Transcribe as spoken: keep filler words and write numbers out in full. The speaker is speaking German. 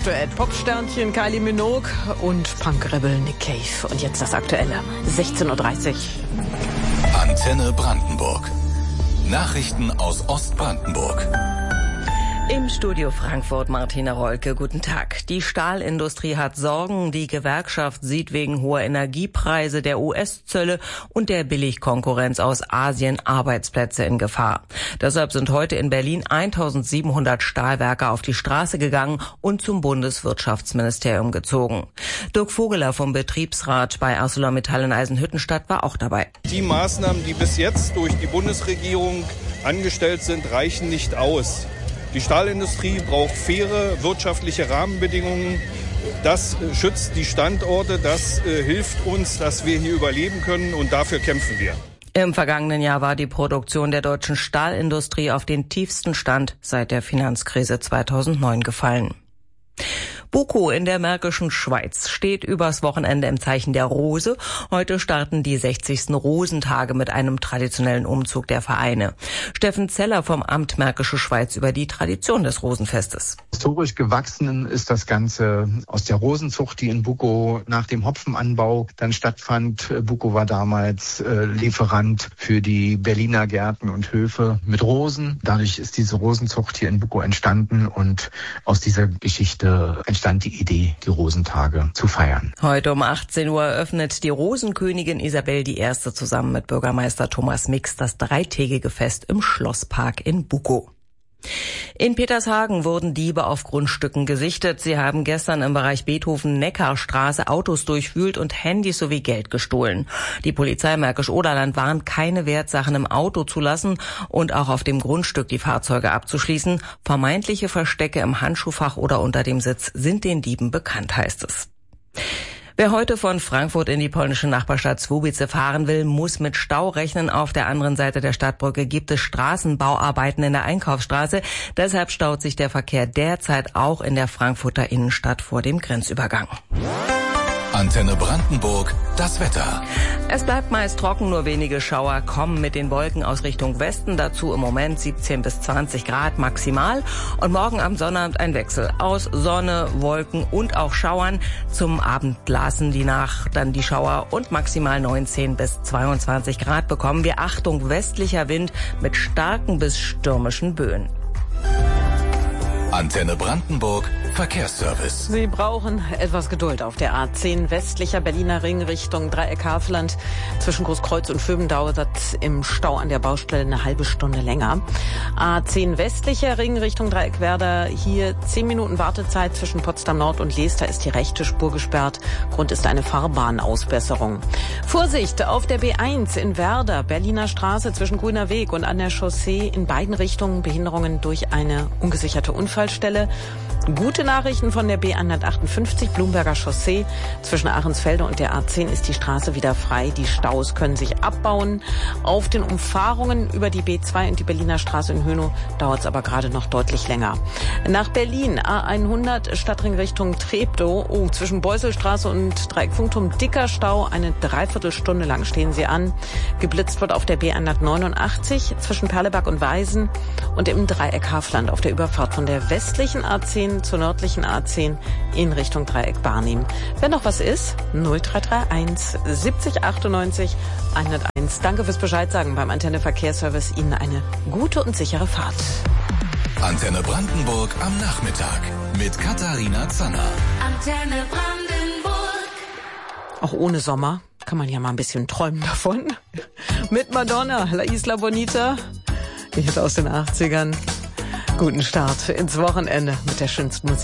Duett. Popsternchen Kylie Minogue und Punkrebel Nick Cave. Und jetzt das Aktuelle. sechzehn Uhr dreißig. Antenne Brandenburg. Nachrichten aus Ostbrandenburg. Im Studio Frankfurt Martina Rolke, guten Tag. Die Stahlindustrie hat Sorgen. Die Gewerkschaft sieht wegen hoher Energiepreise, der U S-Zölle und der Billigkonkurrenz aus Asien Arbeitsplätze in Gefahr. Deshalb sind heute in Berlin eintausendsiebenhundert Stahlwerker auf die Straße gegangen und zum Bundeswirtschaftsministerium gezogen. Dirk Vogeler vom Betriebsrat bei ArcelorMittal in Eisenhüttenstadt war auch dabei. Die Maßnahmen, die bis jetzt durch die Bundesregierung angestellt sind, reichen nicht aus. Die Stahlindustrie braucht faire wirtschaftliche Rahmenbedingungen. Das äh, schützt die Standorte, das äh, hilft uns, dass wir hier überleben können, und dafür kämpfen wir. Im vergangenen Jahr war die Produktion der deutschen Stahlindustrie auf den tiefsten Stand seit der Finanzkrise zweitausendneun gefallen. Buko in der Märkischen Schweiz steht übers Wochenende im Zeichen der Rose. Heute starten die sechzigsten Rosentage mit einem traditionellen Umzug der Vereine. Steffen Zeller vom Amt Märkische Schweiz über die Tradition des Rosenfestes. Historisch gewachsen ist das Ganze aus der Rosenzucht, die in Buko nach dem Hopfenanbau dann stattfand. Buko war damals äh, Lieferant für die Berliner Gärten und Höfe mit Rosen. Dadurch ist diese Rosenzucht hier in Buko entstanden, und aus dieser Geschichte entstand die Idee, die Rosentage zu feiern. Heute um achtzehn Uhr eröffnet die Rosenkönigin Isabel die Erste zusammen mit Bürgermeister Thomas Mix das dreitägige Fest im Schlosspark in Buko. In Petershagen wurden Diebe auf Grundstücken gesichtet. Sie haben gestern im Bereich Beethoven-Neckarstraße Autos durchwühlt und Handys sowie Geld gestohlen. Die Polizei Märkisch-Oderland warnt, keine Wertsachen im Auto zu lassen und auch auf dem Grundstück die Fahrzeuge abzuschließen. Vermeintliche Verstecke im Handschuhfach oder unter dem Sitz sind den Dieben bekannt, heißt es. Wer heute von Frankfurt in die polnische Nachbarstadt Słubice fahren will, muss mit Stau rechnen. Auf der anderen Seite der Stadtbrücke gibt es Straßenbauarbeiten in der Einkaufsstraße. Deshalb staut sich der Verkehr derzeit auch in der Frankfurter Innenstadt vor dem Grenzübergang. Antenne Brandenburg, das Wetter. Es bleibt meist trocken, nur wenige Schauer kommen mit den Wolken aus Richtung Westen. Dazu im Moment siebzehn bis zwanzig Grad maximal. Und morgen am Sonnabend ein Wechsel aus Sonne, Wolken und auch Schauern. Zum Abend lassen die Nacht dann die Schauer und maximal neunzehn bis zweiundzwanzig Grad bekommen wir. Achtung, westlicher Wind mit starken bis stürmischen Böen. Antenne Brandenburg, Verkehrsservice. Sie brauchen etwas Geduld auf der A zehn westlicher Berliner Ring Richtung Dreieck-Havelland. Zwischen Großkreuz und Vöben dauert das im Stau an der Baustelle eine halbe Stunde länger. A zehn westlicher Ring Richtung Dreieck-Werder. Hier zehn Minuten Wartezeit zwischen Potsdam Nord und Lees. Da ist die rechte Spur gesperrt. Grund ist eine Fahrbahnausbesserung. Vorsicht auf der B eins in Werder. Berliner Straße zwischen Grüner Weg und an der Chaussee. In beiden Richtungen Behinderungen durch eine ungesicherte Unfallstelle. Gute Nachrichten von der B hundertachtundfünfzig Blumberger Chaussee. Zwischen Ahrensfelde und der A zehn ist die Straße wieder frei. Die Staus können sich abbauen. Auf den Umfahrungen über die B zwei und die Berliner Straße in Hönow dauert es aber gerade noch deutlich länger. Nach Berlin A hundert Stadtring Richtung Treptow. Oh, zwischen Beuselstraße und Dreieck-Funkturm dicker Stau. Eine Dreiviertelstunde lang stehen sie an. Geblitzt wird auf der B hundertneunundachtzig zwischen Perleberg und Weisen und im Dreieck Havelland auf der Überfahrt von der westlichen A zehn zur nördlichen A zehn in Richtung Dreieck Barnim. Wenn noch was ist, null drei drei eins siebzig achtundneunzig hunderteins. Danke fürs Bescheid sagen beim Antenne Verkehrsservice. Ihnen eine gute und sichere Fahrt. Antenne Brandenburg am Nachmittag mit Katharina Zanner. Antenne Brandenburg. Auch ohne Sommer kann man ja mal ein bisschen träumen davon. Mit Madonna, La Isla Bonita. Ich hätte aus den achtzigern. Guten Start ins Wochenende mit der schönsten Musik.